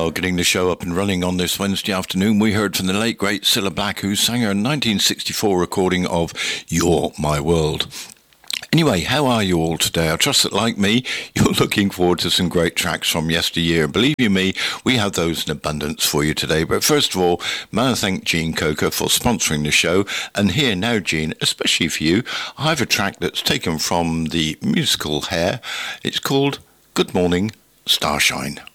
Well, getting the show up and running on this Wednesday afternoon, we heard from the late, great Cilla Black, who sang her 1964 recording of You're My World. Anyway, how are you all today? I trust that, like me, you're looking forward to some great tracks from yesteryear. Believe you me, we have those in abundance for you today. But first of all, may I thank Gene Coker for sponsoring the show. And here now, Gene, especially for you, I have a track that's taken from the musical Hair. It's called Good Morning, Starshine.